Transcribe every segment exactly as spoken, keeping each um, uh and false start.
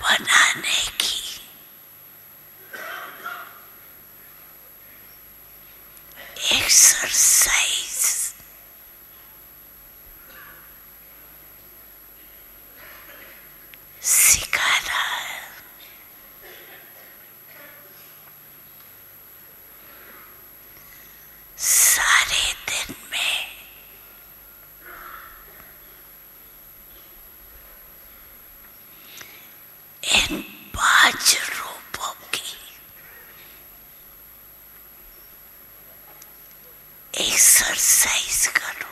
बनाने की एक्सरसाइज सिखा रहा है। सारे दिन में इन पांच रूपों की एक्सरसाइज करो।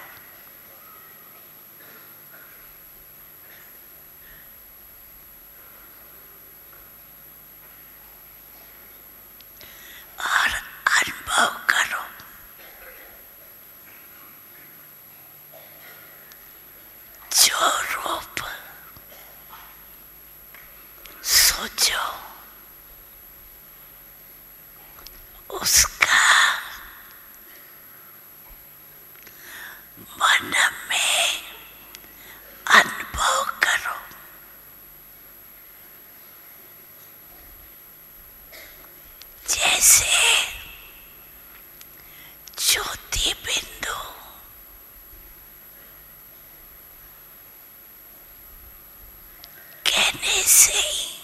और अनुभव करो जो रूप सोचो उसका मन में अनुभव करो। जैसे ज्योति बिंदु कहने से ही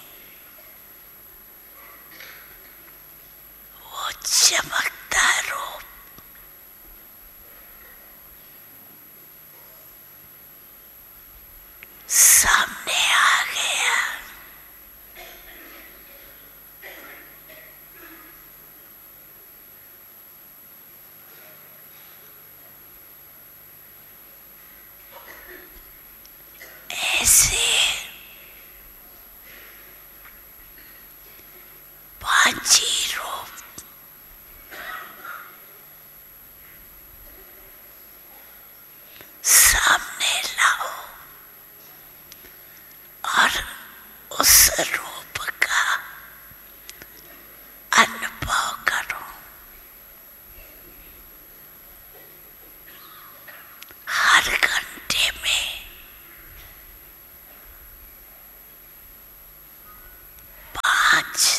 वो चमकता रूप सामने आ गया। ऐसे पांच ही रूप सामने लाओ और उस रूप का अनुभव करो। हर घंटे में पांच